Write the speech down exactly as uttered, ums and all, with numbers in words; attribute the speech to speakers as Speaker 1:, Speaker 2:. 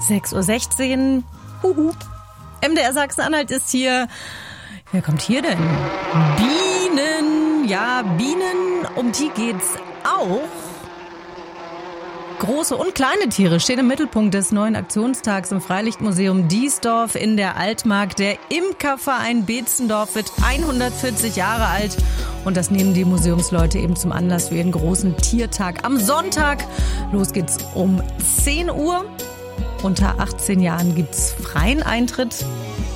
Speaker 1: sechs Uhr sechzehn. Huhu. M D R Sachsen-Anhalt ist hier. Wer kommt hier denn? Bienen. Ja, Bienen. Um die geht's auch. Große und kleine Tiere stehen im Mittelpunkt des neuen Aktionstags im Freilichtmuseum Diesdorf in der Altmark. Der Imkerverein Beetzendorf wird hundertvierzig Jahre alt. Und das nehmen die Museumsleute eben zum Anlass für ihren großen Tiertag am Sonntag. Los geht's um zehn Uhr. Unter achtzehn Jahren gibt's freien Eintritt.